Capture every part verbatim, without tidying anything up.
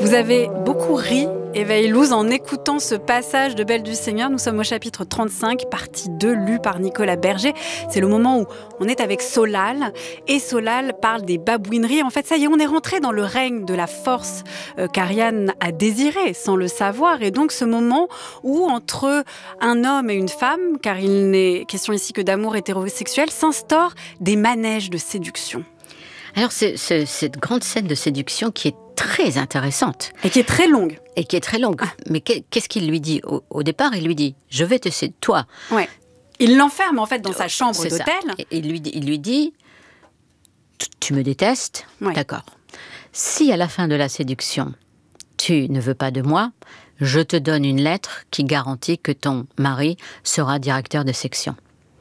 Vous avez beaucoup ri, Eva Illouz, en écoutant ce passage de Belle du Seigneur. Nous sommes au chapitre trente-cinq, partie deux, lu par Nicolas Berger. C'est le moment où on est avec Solal, et Solal parle des babouineries. En fait, ça y est, on est rentré dans le règne de la force euh, qu'Ariane a désiré, sans le savoir. Et donc, ce moment où, entre un homme et une femme, car il n'est question ici que d'amour hétérosexuel, s'instaurent des manèges de séduction. Alors, c'est, c'est, cette grande scène de séduction qui est très intéressante. Et qui est très longue. Et qui est très longue. Ah. Mais qu'est-ce qu'il lui dit au, au départ, il lui dit « Je vais te séduire, toi. » Ouais. Il l'enferme en fait dans sa chambre c'est d'hôtel. Ça. Et il lui, il lui dit « Tu me détestes, ouais. D'accord. Si à la fin de la séduction, tu ne veux pas de moi, je te donne une lettre qui garantit que ton mari sera directeur de section.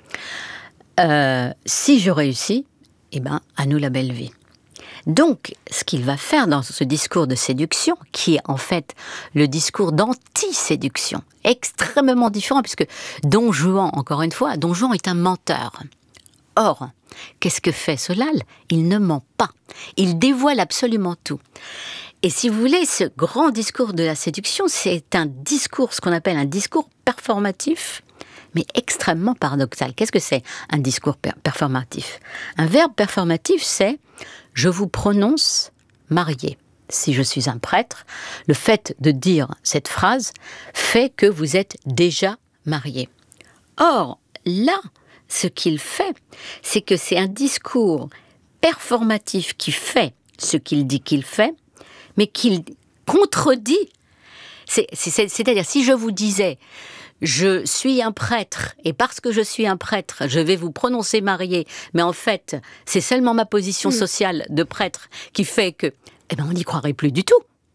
Euh, si je réussis, eh ben, à nous la belle vie. » Donc, ce qu'il va faire dans ce discours de séduction, qui est en fait le discours d'anti-séduction, extrêmement différent, puisque Don Juan, encore une fois, Don Juan est un menteur. Or, qu'est-ce que fait Solal ? Il ne ment pas. Il dévoile absolument tout. Et si vous voulez, ce grand discours de la séduction, c'est un discours, ce qu'on appelle un discours performatif, mais extrêmement paradoxal. Qu'est-ce que c'est un discours per- performatif ? Un verbe performatif, c'est « je vous prononce marié ». Si je suis un prêtre, le fait de dire cette phrase fait que vous êtes déjà marié. Or, là, ce qu'il fait, c'est que c'est un discours performatif qui fait ce qu'il dit qu'il fait, mais qu'il contredit. C'est, c'est, c'est-à-dire, si je vous disais « je suis un prêtre, et parce que je suis un prêtre, je vais vous prononcer marié, mais en fait, c'est seulement ma position sociale de prêtre qui fait que, eh ben, on n'y croirait plus du tout. »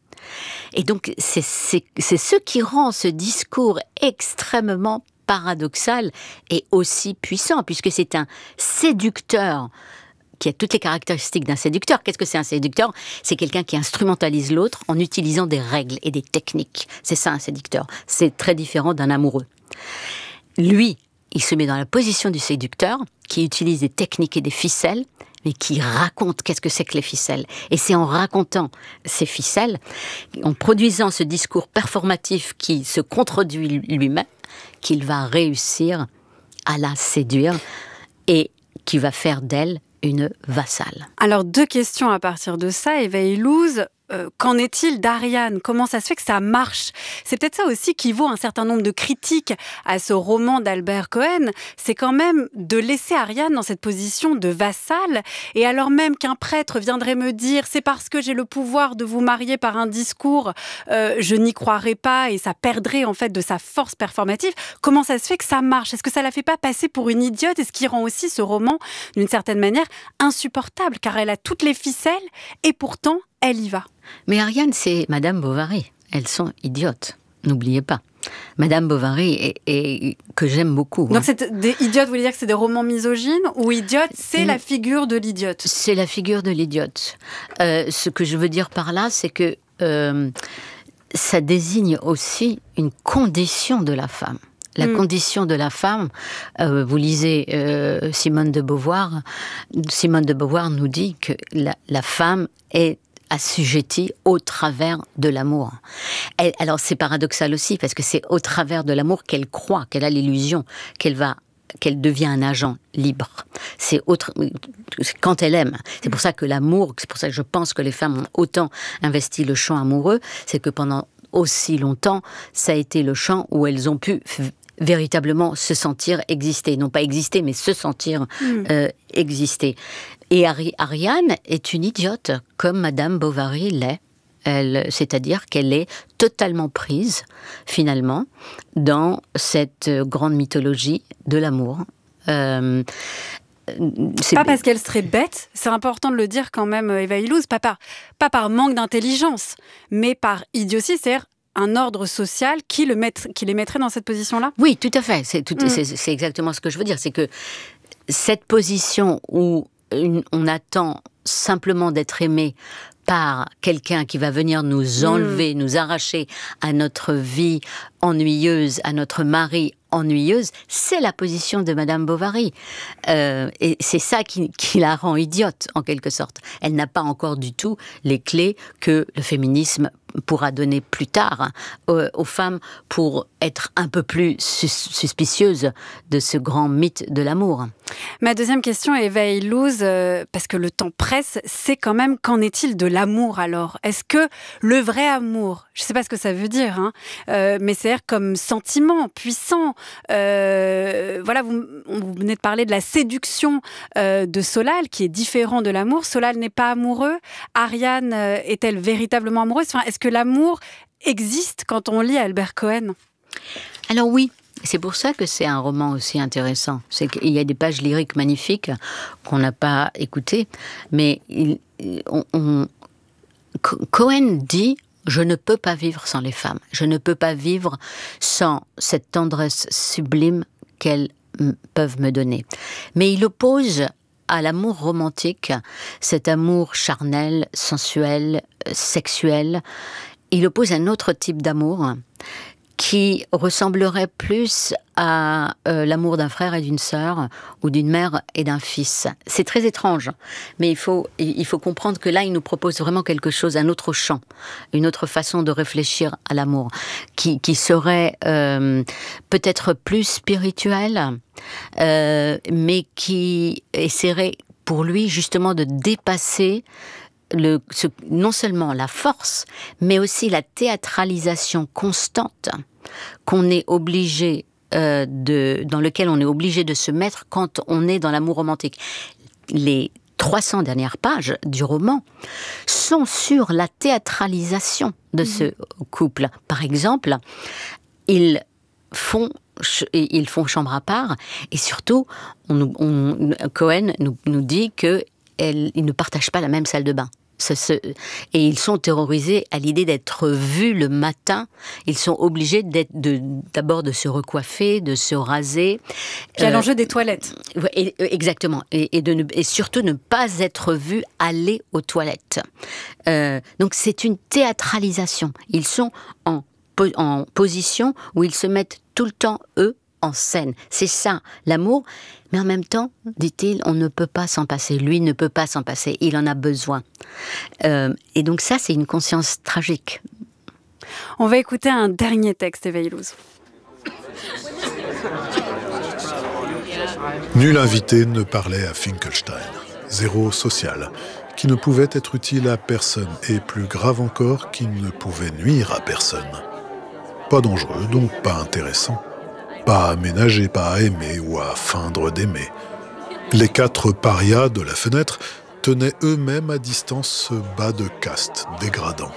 Et donc, c'est, c'est, c'est ce qui rend ce discours extrêmement paradoxal et aussi puissant, puisque c'est un séducteur qui a toutes les caractéristiques d'un séducteur. Qu'est-ce que c'est un séducteur ? C'est quelqu'un qui instrumentalise l'autre en utilisant des règles et des techniques. C'est ça un séducteur. C'est très différent d'un amoureux. Lui, il se met dans la position du séducteur, qui utilise des techniques et des ficelles, mais qui raconte qu'est-ce que c'est que les ficelles. Et c'est en racontant ces ficelles, en produisant ce discours performatif qui se contredit lui-même, qu'il va réussir à la séduire et qui va faire d'elle une vassale. Alors, deux questions à partir de ça. Eva Illouz, euh, qu'en est-il d'Ariane ? Comment ça se fait que ça marche ? C'est peut-être ça aussi qui vaut un certain nombre de critiques à ce roman d'Albert Cohen. C'est quand même de laisser Ariane dans cette position de vassale. Et alors même qu'un prêtre viendrait me dire « c'est parce que j'ai le pouvoir de vous marier par un discours, euh, je n'y croirais pas » et ça perdrait en fait de sa force performative. Comment ça se fait que ça marche ? Est-ce que ça la fait pas passer pour une idiote ? Et ce qui rend aussi ce roman, d'une certaine manière, insupportable, car elle a toutes les ficelles et pourtant, elle y va. Mais Ariane, c'est Madame Bovary. Elles sont idiotes. N'oubliez pas. Madame Bovary, est, est, que j'aime beaucoup. Donc, hein. c'est des idiotes, vous voulez dire que c'est des romans misogynes ? Ou idiote, c'est mmh. la figure de l'idiote ? C'est la figure de l'idiote. Euh, ce que je veux dire par là, c'est que euh, ça désigne aussi une condition de la femme. La mmh. condition de la femme, euh, vous lisez euh, Simone de Beauvoir, Simone de Beauvoir nous dit que la, la femme est assujettie au travers de l'amour. Elle, alors c'est paradoxal aussi, parce que c'est au travers de l'amour qu'elle croit, qu'elle a l'illusion, qu'elle va, qu'elle devient un agent libre. C'est, autre, c'est quand elle aime. C'est pour ça que l'amour, c'est pour ça que je pense que les femmes ont autant investi le champ amoureux, c'est que pendant aussi longtemps, ça a été le champ où elles ont pu véritablement se sentir exister. Non pas exister, mais se sentir mmh. euh, exister. Et Ari- Ariane est une idiote, comme Madame Bovary l'est. Elle, c'est-à-dire qu'elle est totalement prise, finalement, dans cette grande mythologie de l'amour. Euh, c'est pas parce qu'elle serait bête, c'est important de le dire quand même, Eva Illouz, pas par, pas par manque d'intelligence, mais par idiotie, c'est-à-dire un ordre social qui, le met, qui les mettrait dans cette position-là ? Oui, tout à fait. C'est, tout, mmh. c'est, c'est exactement ce que je veux dire. C'est que cette position où une, on attend simplement d'être aimé par quelqu'un qui va venir nous enlever, mmh. nous arracher à notre vie ennuyeuse, à notre mari ennuyeuse, c'est la position de Madame Bovary. Euh, et c'est ça qui, qui la rend idiote, en quelque sorte. Elle n'a pas encore du tout les clés que le féminisme pourra donner plus tard euh, aux femmes pour être un peu plus sus- suspicieuses de ce grand mythe de l'amour. Ma deuxième question, Eva Illouz, euh, parce que le temps presse, c'est quand même, qu'en est-il de l'amour alors ? Est-ce que le vrai amour, je ne sais pas ce que ça veut dire, hein, euh, mais c'est-à-dire comme sentiment puissant, euh, voilà, vous, vous venez de parler de la séduction euh, de Solal, qui est différent de l'amour. Solal n'est pas amoureux. Ariane euh, est-elle véritablement amoureuse ? Enfin, est-ce que l'amour existe quand on lit Albert Cohen ? Alors oui. C'est pour ça que c'est un roman aussi intéressant. C'est qu'il y a des pages lyriques magnifiques qu'on n'a pas écoutées, mais il, on, on, Cohen dit « Je ne peux pas vivre sans les femmes. Je ne peux pas vivre sans cette tendresse sublime qu'elles m- peuvent me donner. » Mais il oppose à l'amour romantique cet amour charnel, sensuel, sexuel. Il oppose un autre type d'amour qui ressemblerait plus à euh, l'amour d'un frère et d'une sœur, ou d'une mère et d'un fils. C'est très étrange, mais il faut, il faut comprendre que là, il nous propose vraiment quelque chose, un autre champ, une autre façon de réfléchir à l'amour, qui, qui serait euh, peut-être plus spirituel, euh, mais qui essaierait pour lui justement de dépasser Le, ce, non seulement la force, mais aussi la théâtralisation constante qu'on est obligé euh, de, dans lequel on est obligé de se mettre quand on est dans l'amour romantique. Les trois cents dernières pages du roman sont sur la théâtralisation de mmh. ce couple. Par exemple, ils font ils font chambre à part, et surtout, on, on, Cohen nous, nous dit que Elle, ils ne partagent pas la même salle de bain. Ce, ce, et ils sont terrorisés à l'idée d'être vus le matin. Ils sont obligés d'être, de, d'abord de se recoiffer, de se raser. Puis à euh, l'enjeu des toilettes. Et, exactement. Et, et, de ne, et surtout ne pas être vus aller aux toilettes. Euh, donc c'est une théâtralisation. Ils sont en, en position où ils se mettent tout le temps, eux, en scène. C'est ça, l'amour. Mais en même temps, dit-il, on ne peut pas s'en passer. Lui ne peut pas s'en passer. Il en a besoin. Euh, et donc ça, c'est une conscience tragique. On va écouter un dernier texte, Eva Illouz. Nul invité ne parlait à Finkelstein. Zéro social, qui ne pouvait être utile à personne. Et plus grave encore, qui ne pouvait nuire à personne. Pas dangereux, donc pas intéressant. Pas à ménager, pas à aimer ou à feindre d'aimer. Les quatre parias de la fenêtre tenaient eux-mêmes à distance ce bas de caste dégradant.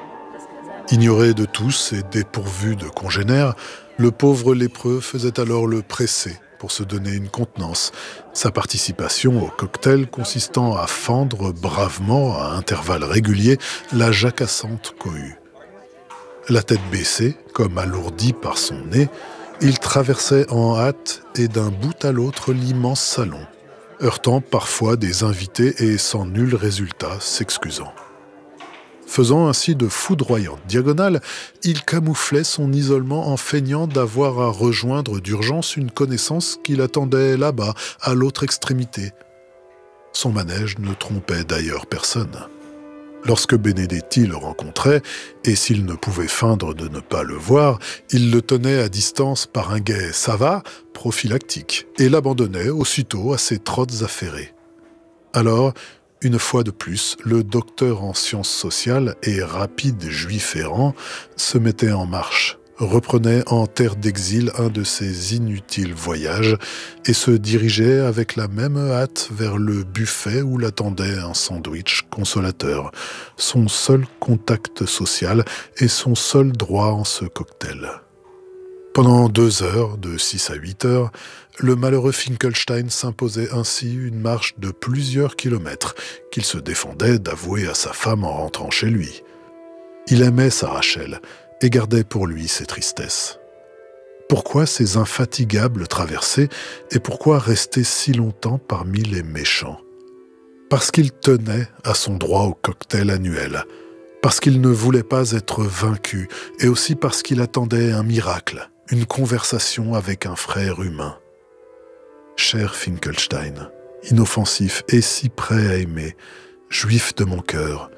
Ignoré de tous et dépourvu de congénères, le pauvre lépreux faisait alors le pressé pour se donner une contenance, sa participation au cocktail consistant à fendre bravement à intervalles réguliers la jacassante cohue. La tête baissée, comme alourdie par son nez, il traversait en hâte et d'un bout à l'autre l'immense salon, heurtant parfois des invités et sans nul résultat s'excusant. Faisant ainsi de foudroyantes diagonales, il camouflait son isolement en feignant d'avoir à rejoindre d'urgence une connaissance qu'il attendait là-bas, à l'autre extrémité. Son manège ne trompait d'ailleurs personne. Lorsque Benedetti le rencontrait, et s'il ne pouvait feindre de ne pas le voir, il le tenait à distance par un gai « ça va » prophylactique, et l'abandonnait aussitôt à ses trottes affairées. Alors, une fois de plus, le docteur en sciences sociales et rapide juif errant se mettait en marche, reprenait en terre d'exil un de ses inutiles voyages et se dirigeait avec la même hâte vers le buffet où l'attendait un sandwich consolateur, son seul contact social et son seul droit en ce cocktail. Pendant deux heures, de six à huit heures, le malheureux Finkelstein s'imposait ainsi une marche de plusieurs kilomètres qu'il se défendait d'avouer à sa femme en rentrant chez lui. Il aimait sa Rachel et gardait pour lui ses tristesses. Pourquoi ces infatigables traversées et pourquoi rester si longtemps parmi les méchants ? Parce qu'il tenait à son droit au cocktail annuel, parce qu'il ne voulait pas être vaincu et aussi parce qu'il attendait un miracle, une conversation avec un frère humain. Cher Finkelstein, inoffensif et si prêt à aimer, juif de mon cœur,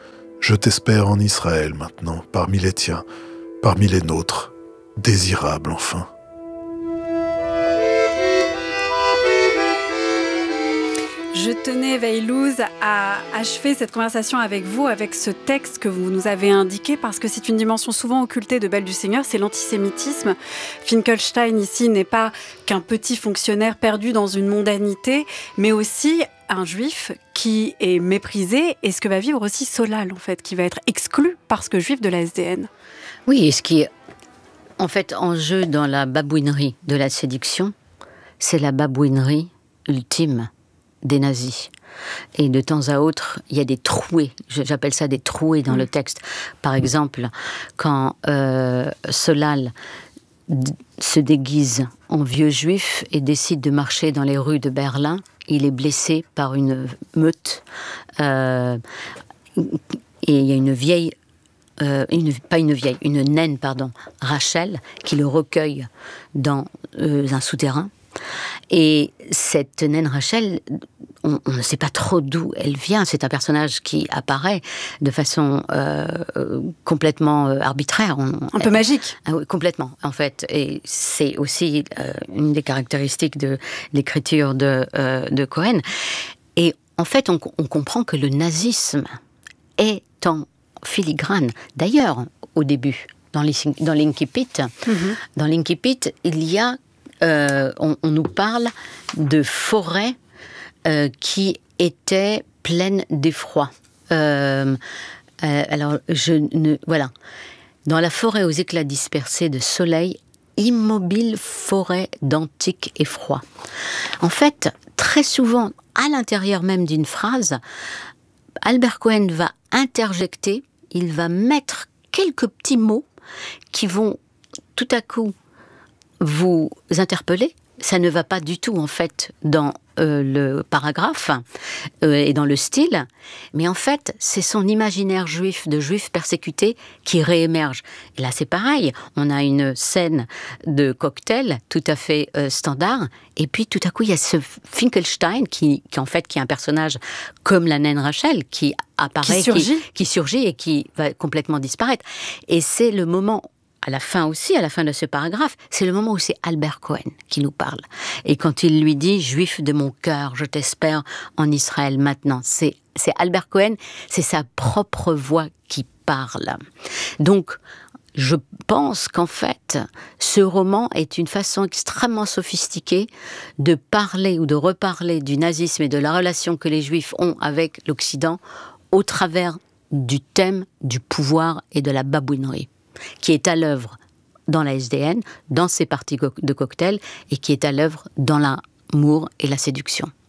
Je t'espère en Israël maintenant, parmi les tiens, parmi les nôtres, désirable enfin. Je tenais, Veillouz, à achever cette conversation avec vous, avec ce texte que vous nous avez indiqué, parce que c'est une dimension souvent occultée de Belle du Seigneur, c'est l'antisémitisme. Finkelstein, ici, n'est pas qu'un petit fonctionnaire perdu dans une mondanité, mais aussi un juif qui est méprisé, et ce que va vivre aussi Solal, en fait, qui va être exclu parce que juif de la S D N. Oui, et ce qui est en fait en jeu dans la babouinerie de la séduction, c'est la babouinerie ultime des nazis. Et de temps à autre, il y a des trouées, j'appelle ça des trouées dans mmh. le texte. Par exemple, quand euh, Solal d- se déguise en vieux juif et décide de marcher dans les rues de Berlin, il est blessé par une meute. Euh, et il y a une vieille, euh, une, pas une vieille, une naine, pardon, Rachel, qui le recueille dans euh, un souterrain. Et cette naine Rachel, on, on ne sait pas trop d'où elle vient. C'est un personnage qui apparaît de façon euh, complètement euh, arbitraire. On, un peu elle, magique. Ah oui, complètement, en fait. Et c'est aussi euh, une des caractéristiques de l'écriture de, euh, de Cohen. Et en fait, on, on comprend que le nazisme est en filigrane. D'ailleurs, au début, dans, les, dans l'Incipit, mm-hmm. dans l'Incipit, il y a Euh, on, on nous parle de forêts euh, qui étaient pleines d'effroi. Euh, euh, alors, je ne... Voilà. Dans la forêt aux éclats dispersés de soleil, immobile forêt d'antique effroi. En fait, très souvent, à l'intérieur même d'une phrase, Albert Cohen va interjecter, il va mettre quelques petits mots qui vont tout à coup vous interpeller. Ça ne va pas du tout, en fait, dans euh, le paragraphe euh, et dans le style, mais en fait, c'est son imaginaire juif, de juif persécuté, qui réémerge. Et là, c'est pareil. On a une scène de cocktail tout à fait euh, standard, et puis tout à coup, il y a ce Finkelstein, qui, qui en fait, qui est un personnage comme la naine Rachel, qui apparaît, qui surgit. Qui, qui surgit et qui va complètement disparaître. Et c'est le moment... À la fin aussi, à la fin de ce paragraphe, c'est le moment où c'est Albert Cohen qui nous parle. Et quand il lui dit « Juif de mon cœur, je t'espère en Israël maintenant », c'est, c'est Albert Cohen, c'est sa propre voix qui parle. Donc, je pense qu'en fait, ce roman est une façon extrêmement sophistiquée de parler ou de reparler du nazisme et de la relation que les Juifs ont avec l'Occident au travers du thème du pouvoir et de la babouinerie, qui est à l'œuvre dans la S D N, dans ses parties de cocktail, et qui est à l'œuvre dans l'amour et la séduction.